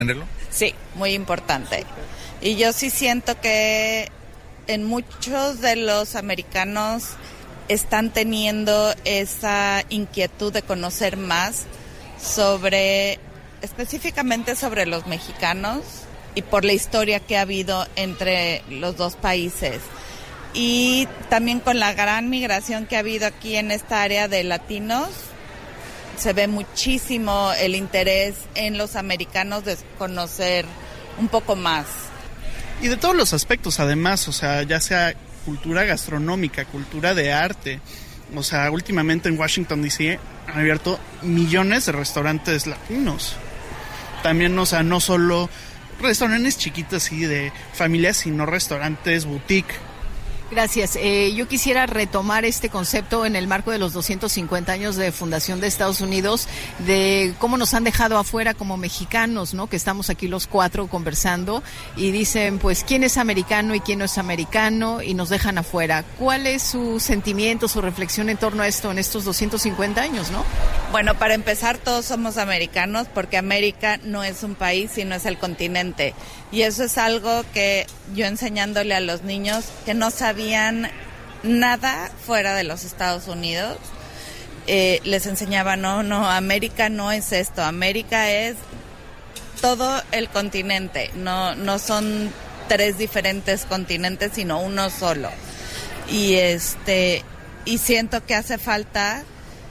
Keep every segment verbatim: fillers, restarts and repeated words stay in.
Sí, muy importante. Y yo sí siento que en muchos de los americanos están teniendo esa inquietud de conocer más sobre, específicamente sobre los mexicanos y por la historia que ha habido entre los dos países. Y también con la gran migración que ha habido aquí en esta área de latinos, se ve muchísimo el interés en los americanos de conocer un poco más. Y de todos los aspectos, además, o sea, ya sea cultura gastronómica, cultura de arte. O sea, últimamente en Washington, D C han abierto millones de restaurantes latinos. También, o sea, no solo restaurantes chiquitos así de familias, sino restaurantes boutique. Gracias. Eh, yo quisiera retomar este concepto en el marco de los doscientos cincuenta años de fundación de Estados Unidos, de cómo nos han dejado afuera como mexicanos, ¿no? Que estamos aquí los cuatro conversando y dicen, pues, ¿quién es americano y quién no es americano? Y nos dejan afuera. ¿Cuál es su sentimiento, su reflexión en torno a esto en estos doscientos cincuenta años, no? Bueno, para empezar, todos somos americanos porque América no es un país, sino es el continente. Y eso es algo que yo enseñándole a los niños que no sabían nada fuera de los Estados Unidos, eh, les enseñaba, no, no, América no es esto, América es todo el continente, no, no son tres diferentes continentes, sino uno solo. Y este, y siento que hace falta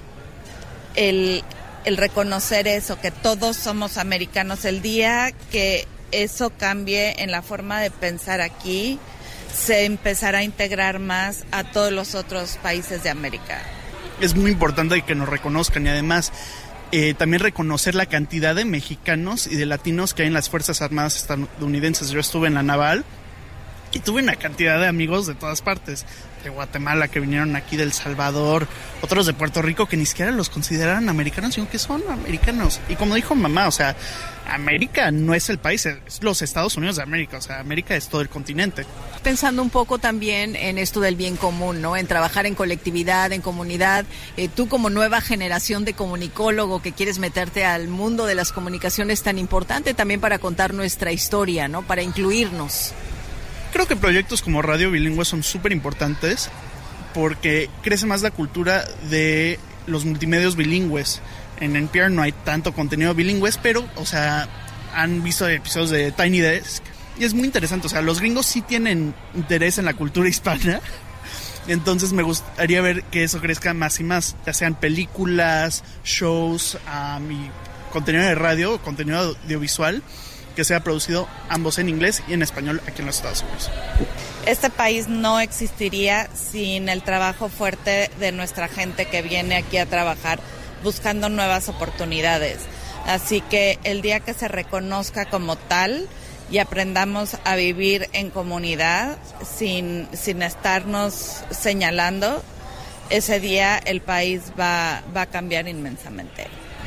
el, el reconocer eso, que todos somos americanos. El día que eso cambie en la forma de pensar aquí, se empezará a integrar más a todos los otros países de América. Es muy importante que nos reconozcan y además eh, también reconocer la cantidad de mexicanos y de latinos que hay en las Fuerzas Armadas estadounidenses. Yo estuve en la naval y tuve una cantidad de amigos de todas partes, de Guatemala, que vinieron aquí, de El Salvador, otros de Puerto Rico que ni siquiera los consideran americanos, sino que son americanos. Y como dijo mamá, o sea, América no es el país, es los Estados Unidos de América, o sea, América es todo el continente. Pensando un poco también en esto del bien común, ¿no? En trabajar en colectividad, en comunidad. Eh, tú como nueva generación de comunicólogo que quieres meterte al mundo de las comunicaciones tan importante también para contar nuestra historia, ¿no? Para incluirnos. Creo que proyectos como Radio Bilingüe son súper importantes porque crece más la cultura de los multimedios bilingües. En N P R no hay tanto contenido bilingües, pero, o sea, han visto episodios de Tiny Desk y es muy interesante. O sea, los gringos sí tienen interés en la cultura hispana, entonces me gustaría ver que eso crezca más y más, ya sean películas, shows um, y contenido de radio, contenido audiovisual, que sea producido ambos en inglés y en español aquí en los Estados Unidos. Este país no existiría sin el trabajo fuerte de nuestra gente que viene aquí a trabajar buscando nuevas oportunidades. Así que el día que se reconozca como tal y aprendamos a vivir en comunidad sin, sin estarnos señalando, ese día el país va, va a cambiar inmensamente.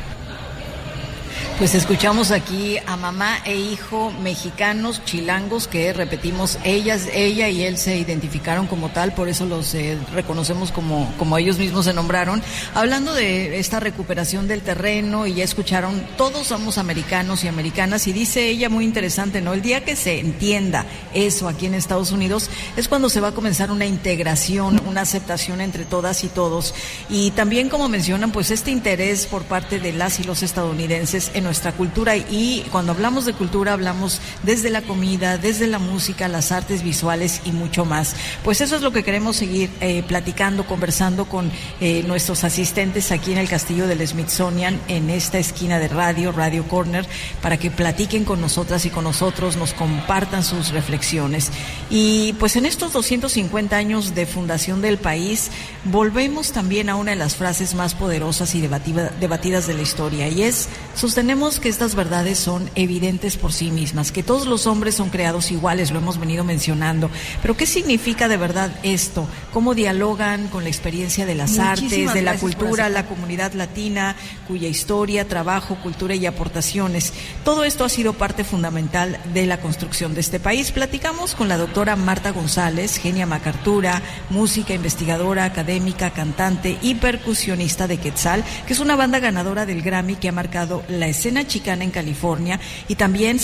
Pues escuchamos aquí a mamá e hijo mexicanos, chilangos, que repetimos, ellas, ella y él se identificaron como tal, por eso los eh, reconocemos como, como ellos mismos se nombraron, hablando de esta recuperación del terreno, y ya escucharon, todos somos americanos y americanas, y dice ella muy interesante, ¿no? El día que se entienda eso aquí en Estados Unidos es cuando se va a comenzar una integración, una aceptación entre todas y todos, y también, como mencionan, pues este interés por parte de las y los estadounidenses en nuestra cultura, y cuando hablamos de cultura hablamos desde la comida, desde la música, las artes visuales y mucho más. Pues eso es lo que queremos seguir eh, platicando, conversando con eh, nuestros asistentes aquí en el Castillo del Smithsonian, en esta esquina de radio, Radio Corner, para que platiquen con nosotras y con nosotros, nos compartan sus reflexiones. Y pues en estos doscientos cincuenta años de fundación del país, volvemos también a una de las frases más poderosas y debatida, debatidas de la historia, y es: sostenemos que estas verdades son evidentes por sí mismas, que todos los hombres son creados iguales, lo hemos venido mencionando, pero ¿qué significa de verdad esto? ¿Cómo dialogan con la experiencia de las Muchísimas artes, de la cultura, la comunidad latina, cuya historia, trabajo, cultura y aportaciones? Todo esto ha sido parte fundamental de la construcción de este país. Platicamos con la doctora Marta González, Genia Macartura, música, investigadora, académica, cantante y percusionista de Quetzal, que es una banda ganadora del Grammy que ha marcado la escena chicana en California y también